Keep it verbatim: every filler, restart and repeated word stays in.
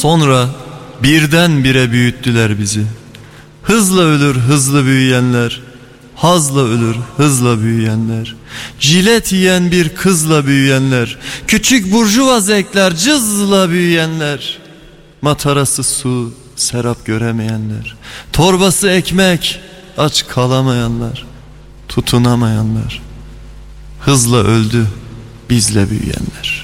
Sonra birdenbire büyüttüler bizi. Hızla ölür hızlı büyüyenler, hazla ölür hızla büyüyenler, jilet yiyen bir kızla büyüyenler, küçük burjuva zevkler cızla büyüyenler, matarası su serap göremeyenler, torbası ekmek aç kalamayanlar, tutunamayanlar, hızla öldü bizle büyüyenler.